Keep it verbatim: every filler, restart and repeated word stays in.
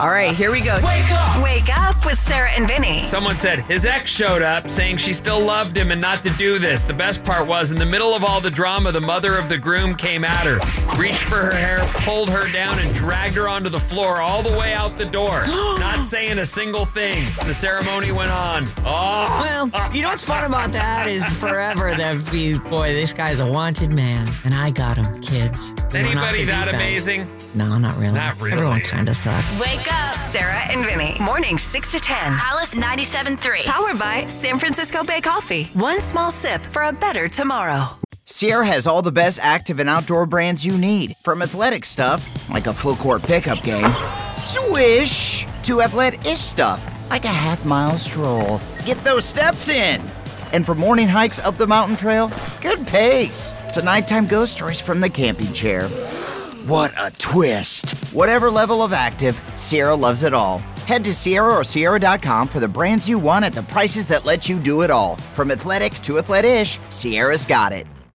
All right, here we go. Wake up! Wake up with Sarah and Vinny. Someone said his ex showed up saying she still loved him and not to do this. The best part was, in the middle of all the drama, the mother of the groom came at her, reached for her hair, pulled her down, and dragged her onto the floor all the way out the door, not saying a single thing. The ceremony went on. Oh. Well, you know what's fun about that is forever that be, boy, this guy's a wanted man, and I got him, kids. He went off Anybody the that deep end. amazing? No, not really. Not really. Everyone kind of sucks. Wake up. Sarah and Vinny. Mornings six to ten. Alice ninety-seven point three. Powered by San Francisco Bay Coffee. One small sip for a better tomorrow. Sierra has all the best active and outdoor brands you need. From athletic stuff, like a full court pickup game, swish, to athletic-ish stuff, like a half mile stroll. Get those steps in. And for morning hikes up the mountain trail, good pace. To nighttime ghost stories from the camping chair. What a twist. Whatever level of active, Sierra loves it all. Head to Sierra or Sierra dot com for the brands you want at the prices that let you do it all. From athletic to athletic-ish, Sierra's got it.